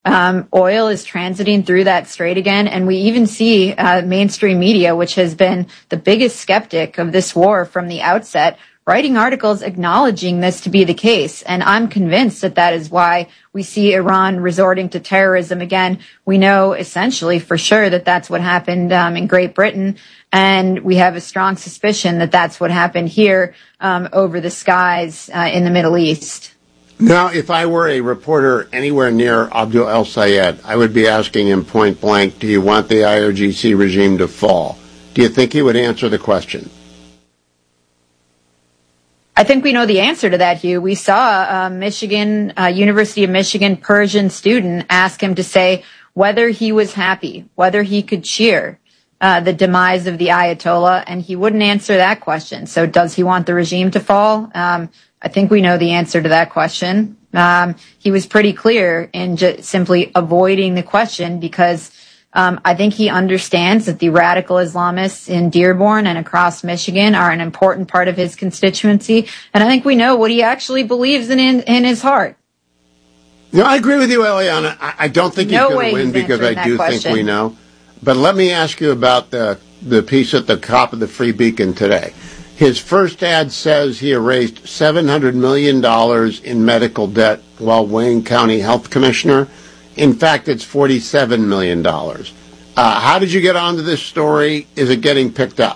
Oil is transiting through that strait again, and we even see mainstream media, which has been the biggest skeptic of this war from the outset, writing articles acknowledging this to be the case. And I'm convinced that that is why we see Iran resorting to terrorism again. We know essentially for sure that that's what happened in Great Britain, and we have a strong suspicion that that's what happened here over the skies in the Middle East. Now, if I were a reporter anywhere near Abdul El-Sayed, I would be asking him point blank, do you want the IRGC regime to fall? Do you think he would answer the question? I think we know the answer to that, Hugh. We saw University of Michigan Persian student ask him to say whether he was happy, whether he could cheer the demise of the Ayatollah, and he wouldn't answer that question. So does he want the regime to fall? I think we know the answer to that question. He was pretty clear in just simply avoiding the question because I think he understands that the radical Islamists in Dearborn and across Michigan are an important part of his constituency. And I think we know what he actually believes in his heart. No, I agree with you, Eliana. I don't think he's going to win because I do think we know. But let me ask you about the piece at the top of the Free Beacon today. His first ad says he erased $700 million in medical debt while Wayne County Health Commissioner. In fact, it's $47 million. How did you get onto this story? Is it getting picked up?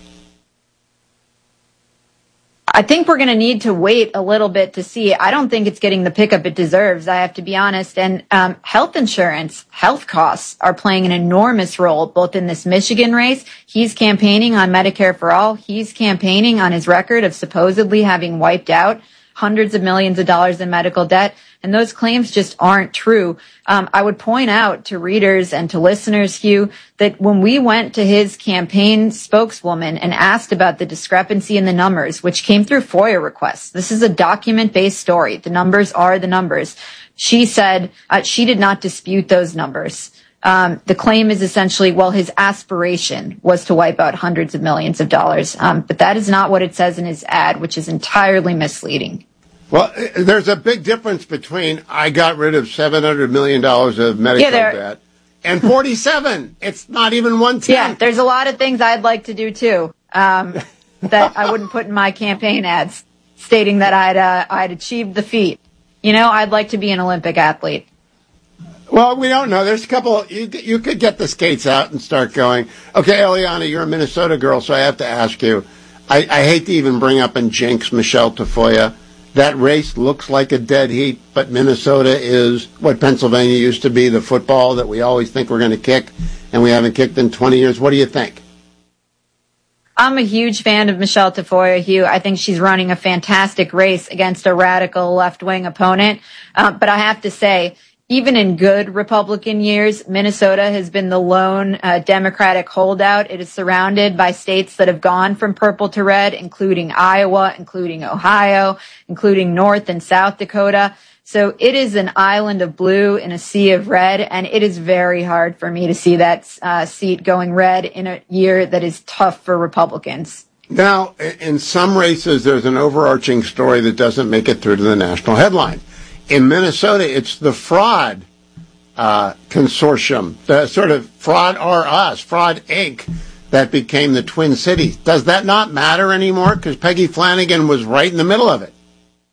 I think we're going to need to wait a little bit to see. I don't think it's getting the pickup it deserves, I have to be honest. And health insurance, health costs are playing an enormous role, both in this Michigan race. He's campaigning on Medicare for All. He's campaigning on his record of supposedly having wiped out hundreds of millions of dollars in medical debt. And those claims just aren't true. I would point out to readers and to listeners, Hugh, that when we went to his campaign spokeswoman and asked about the discrepancy in the numbers, which came through FOIA requests, this is a document-based story. The numbers are the numbers. She said she did not dispute those numbers. The claim is essentially, well, his aspiration was to wipe out hundreds of millions of dollars. But that is not what it says in his ad, which is entirely misleading. Well, there's a big difference between I got rid of $700 million of medical debt and 47. It's not even 1/10. Yeah, there's a lot of things I'd like to do, too, that I wouldn't put in my campaign ads, stating that I'd achieved the feat. You know, I'd like to be an Olympic athlete. Well, we don't know. There's a couple. You could get the skates out and start going. Okay, Eliana, you're a Minnesota girl, so I have to ask you. I hate to even bring up and jinx Michelle Tafoya. That race looks like a dead heat, but Minnesota is what Pennsylvania used to be, the football that we always think we're going to kick, and we haven't kicked in 20 years. What do you think? I'm a huge fan of Michelle Tafoya, Hugh. I think she's running a fantastic race against a radical left-wing opponent. But I have to say, even in good Republican years, Minnesota has been the lone Democratic holdout. It is surrounded by states that have gone from purple to red, including Iowa, including Ohio, including North and South Dakota. So it is an island of blue in a sea of red, and it is very hard for me to see that seat going red in a year that is tough for Republicans. Now, in some races, there's an overarching story that doesn't make it through to the national headline. In Minnesota, it's the fraud consortium, the sort of Fraud R Us, Fraud Inc., that became the Twin Cities. Does that not matter anymore? Because Peggy Flanagan was right in the middle of it.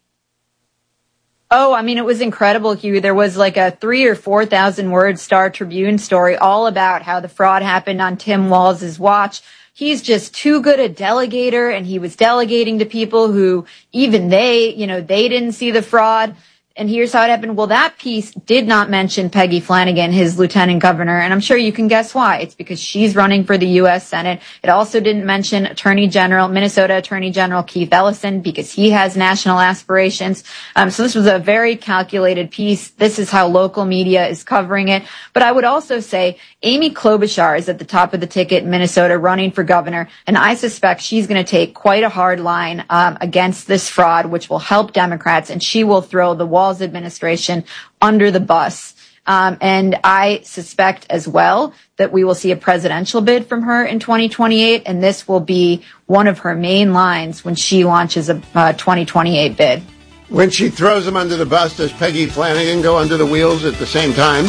Oh, I mean, it was incredible, Hugh. There was like a 3,000 or 4,000 word Star Tribune story all about how the fraud happened on Tim Walz's watch. He's just too good a delegator, and he was delegating to people who even they didn't see the fraud. And here's how it happened. Well, that piece did not mention Peggy Flanagan, his lieutenant governor, and I'm sure you can guess why. It's because she's running for the U.S. Senate. It also didn't mention Minnesota Attorney General Keith Ellison, because he has national aspirations. So this was a very calculated piece. This is how local media is covering it. But I would also say Amy Klobuchar is at the top of the ticket in Minnesota running for governor, and I suspect she's going to take quite a hard line against this fraud, which will help Democrats, and she will throw the Walz administration under the bus. And I suspect as well that we will see a presidential bid from her in 2028, and this will be one of her main lines when she launches a 2028 bid. When she throws him under the bus, does Peggy Flanagan go under the wheels at the same time?